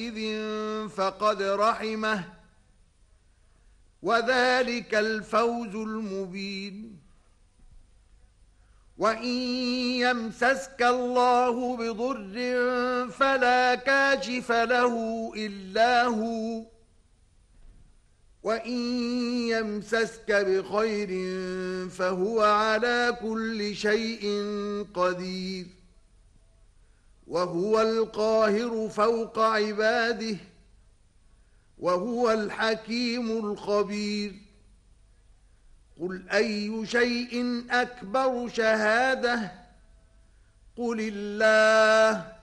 فقد رحمه وذلك الفوز المبين. وإن يمسسك الله بضر فلا كاشف له إلا هو وإن يمسسك بخير فهو على كل شيء قدير وهو القاهر فوق عباده وهو الحكيم الخبير. قل أي شيء أكبر شهادة قل الله